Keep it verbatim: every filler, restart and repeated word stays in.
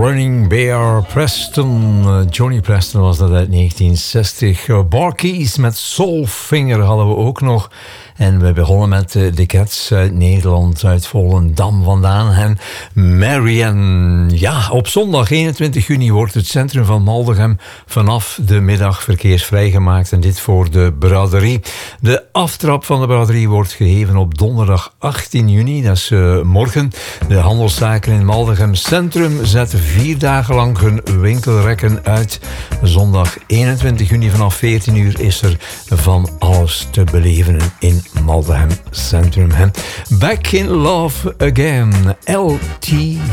Running Bear Preston. Uh, Johnny Preston was dat uit negentien zestig. Uh, Barkeys met Soulfinger hadden we ook nog. En we begonnen met uh, de Cats uit Nederland, uit Volendam vandaan. En Marianne. Ja, op zondag eenentwintig juni wordt het centrum van Maldegem vanaf de middag verkeersvrij gemaakt. En dit voor de braderie. De aftrap van de braderie wordt gegeven op donderdag achttien juni. Dat is uh, morgen. De handelszaken in Maldegem Centrum zetten vier dagen lang hun winkelrekken uit. Zondag eenentwintig juni vanaf veertien uur is er van alles te beleven in Maldegem Centrum. Back in Love Again, L T